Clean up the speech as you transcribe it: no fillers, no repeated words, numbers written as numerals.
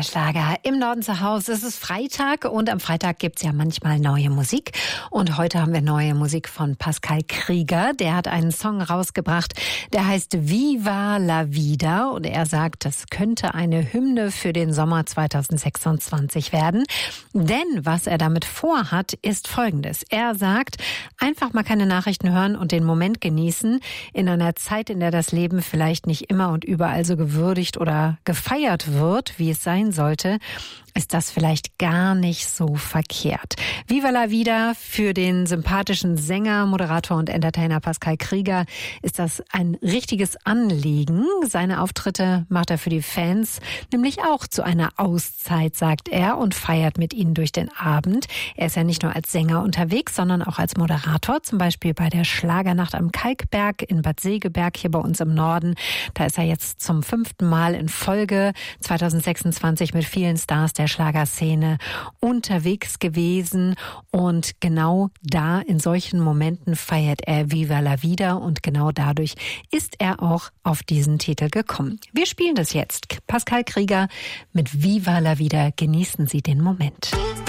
der Schlager im Norden zu Hause. Es ist Freitag und am Freitag gibt's ja manchmal neue Musik. Und heute haben wir neue Musik von Pascal Krieger. Der hat einen Song rausgebracht, der heißt Viva la Vida. Und er sagt, das könnte eine Hymne für den Sommer 2026 werden. Denn was er damit vorhat, ist Folgendes. Er sagt, einfach mal keine Nachrichten hören und den Moment genießen. In einer Zeit, in der das Leben vielleicht nicht immer und überall so gewürdigt oder gefeiert wird, wie es sein sollte, ist das vielleicht gar nicht so verkehrt. Viva la Vida für den sympathischen Sänger, Moderator und Entertainer Pascal Krieger ist das ein richtiges Anliegen. Seine Auftritte macht er für die Fans nämlich auch zu einer Auszeit, sagt er, und feiert mit ihnen durch den Abend. Er ist ja nicht nur als Sänger unterwegs, sondern auch als Moderator, zum Beispiel bei der Schlagernacht am Kalkberg in Bad Segeberg hier bei uns im Norden. Da ist er jetzt zum 5. Mal in Folge 2026 mit vielen Stars der Schlagerszene unterwegs gewesen, und genau da in solchen Momenten feiert er Viva la Vida, und genau dadurch ist er auch auf diesen Titel gekommen. Wir spielen das jetzt. Pascal Krieger mit Viva la Vida. Genießen Sie den Moment.